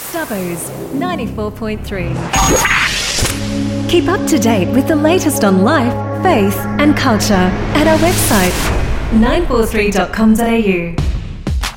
Stubbo's 94.3. Keep up to date with the latest on life, faith and culture at our website 943.com.au.